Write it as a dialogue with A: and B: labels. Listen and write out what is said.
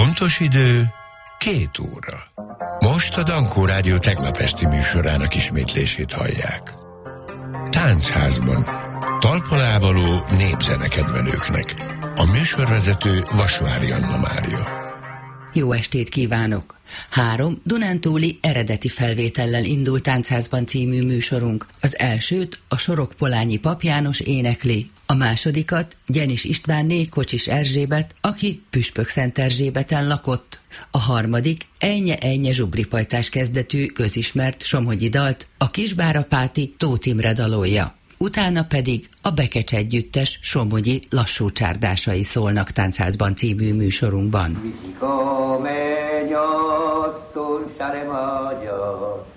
A: Pontos idő 2 óra. Most a Dankó Rádió tegnap esti műsorának ismétlését hallják. Táncházban. Talpon népzenekedvelőknek. A műsorvezető Vasvári Anna Mária.
B: Jó estét kívánok! 3 dunántúli eredeti felvétellel indult Táncházban című műsorunk. Az elsőt a Sorokpolányi Pap János énekli, a másodikat Gyenis Istvánné Kocsis Erzsébet, aki Püspökszent Erzsébeten lakott. A harmadik Ejnye zsubripajtás kezdetű közismert somogyi dalt a Kisbárapáti Tóth Imre dalolja. Utána pedig a Bekecs együttes somogyi lassú csárdásai szólnak Táncházban című műsorunkban.